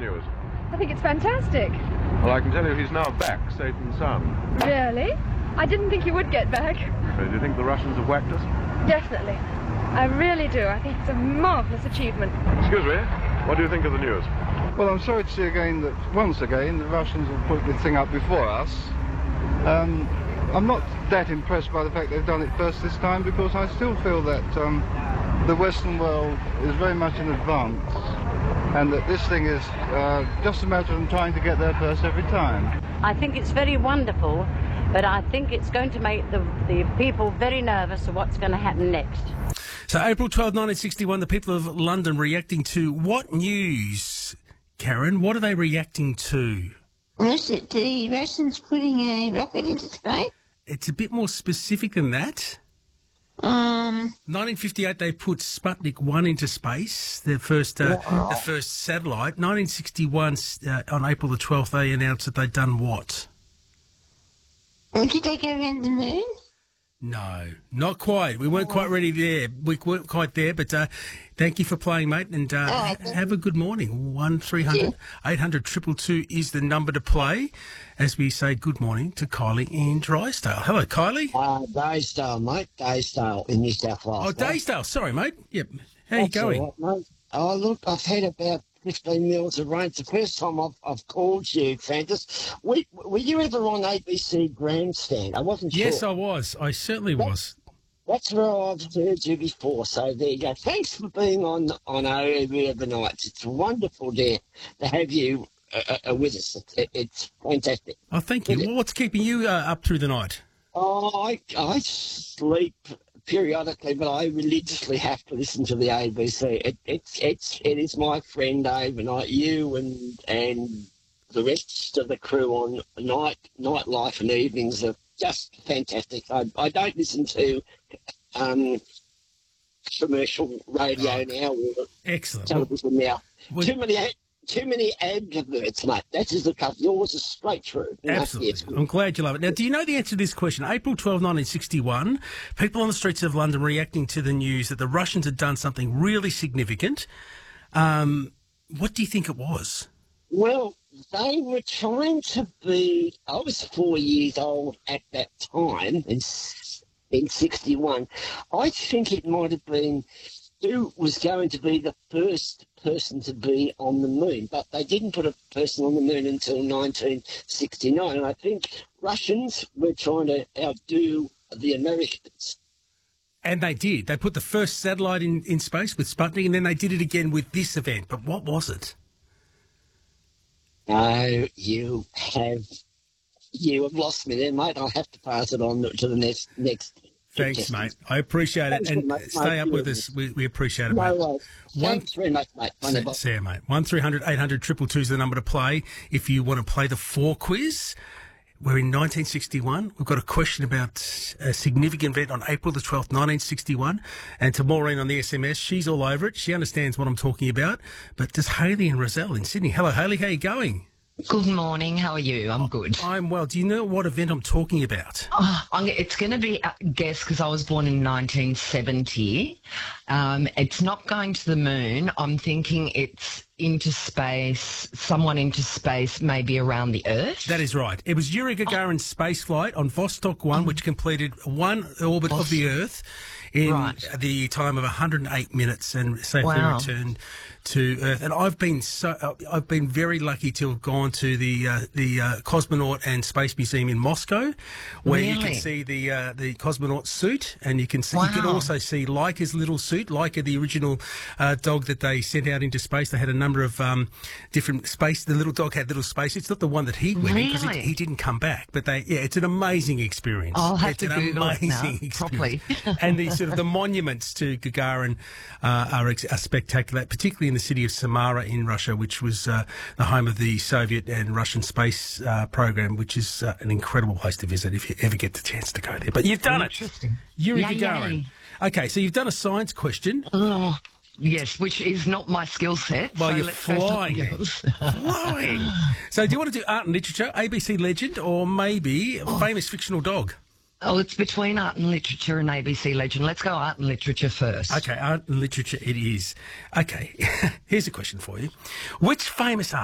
news? I think it's fantastic. Well, I can tell you he's now back, safe and sound. Really? I didn't think you would get back. Do you think the Russians have whacked us? Definitely. I really do. I think it's a marvellous achievement. Excuse me, what do you think of the news? Well, I'm sorry to see again that, once again, the Russians have put the thing up before us. I'm not that impressed by the fact they've done it first this time, because I still feel that the Western world is very much in advance, and that this thing is just a matter of them trying to get there first every time. I think it's very wonderful, but I think it's going to make the people very nervous of what's going to happen next. So April 12, 1961, the people of London reacting to what news, Karen? What are they reacting to? Was it the Russians putting a rocket into space? It's a bit more specific than that. 1958, they put Sputnik 1 into space, the first satellite. 1961, on April the 12th, they announced that they'd done what? Did they go around the moon? No, not quite. We weren't quite ready there. We weren't quite there, but thank you for playing, mate, and have a good morning. 1300 800 222 is the number to play as we say good morning to Kylie in Drysdale. Hello, Kylie. Daysdale, mate. Daysdale in New South Wales. Oh, Daysdale. Sorry, mate. Yep. How are you going? All right, mate. Oh, look, I've had about 15 meals of rain. It's the first time I've called you, Francis. Were you ever on ABC Grandstand? I wasn't sure. Yes, I was. I certainly was. That's where I've heard you before, so there you go. Thanks for being on OAB of the Nights. It's wonderful to have you with us. It's fantastic. Oh, thank you. Well, what's keeping you up through the night? Oh, I sleep periodically, but I religiously have to listen to the ABC. It is my friend overnight. You and the rest of the crew on nightlife and evenings are just fantastic. I don't listen to commercial radio now or excellent television now. Too many adverts, mate. That is the cut. Yours is straight through. Absolutely. I'm glad you love it. Now, do you know the answer to this question? April 12, 1961, people on the streets of London reacting to the news that the Russians had done something really significant. What do you think it was? Well, they were trying to be... I was 4 years old at that time, in 61. I think it might have been who was going to be the first person to be on the moon, but they didn't put a person on the moon until 1969. And I think Russians were trying to outdo the Americans. And they did. They put the first satellite in space with Sputnik, and then they did it again with this event. But what was it? No, you have lost me there, mate. I'll have to pass it on to the next. Thanks, mate. I appreciate it. And stay up with us. We appreciate it, mate. No, thanks very much, mate. See you, mate. 1300 800 222 is the number to play if you want to play the 4 quiz. We're in 1961. We've got a question about a significant event on April the 12th, 1961. And to Maureen on the SMS, she's all over it. She understands what I'm talking about. But does Hayley and Roselle in Sydney? Hello, Hayley. How are you going? Good morning. How are you? I'm good. I'm well. Do you know what event I'm talking about? It's going to be a guess because I was born in 1970. It's not going to the moon. I'm thinking it's into space, someone into space, maybe around the Earth. That is right. It was Yuri Gagarin's space flight on Vostok 1, which completed one orbit of the Earth in the time of 108 minutes and safely returned to Earth. And I've been very lucky to have gone to the Cosmonaut and Space Museum in Moscow, where you can see the cosmonaut suit, and you can see you can also see Laika's little suit, Laika, the original dog that they sent out into space. They had a number of different space. The little dog had little space. It's not the one that he went in because he didn't come back. But it's an amazing experience. I'll have to Google it now properly. And the monuments to Gagarin are spectacular, particularly in the city of Samara in Russia, which was the home of the Soviet and Russian space program, which is an incredible place to visit if you ever get the chance to go there. But you've done it. Yuri Gagarin. Okay, so you've done a science question. Oh, yes, which is not my skill set. Well, so you're flying. Flying. So do you want to do art and literature, ABC legend, or maybe a famous fictional dog? Oh, it's between art and literature and ABC legend. Let's go art and literature first. Okay, art and literature it is. Okay, here's a question for you. Which famous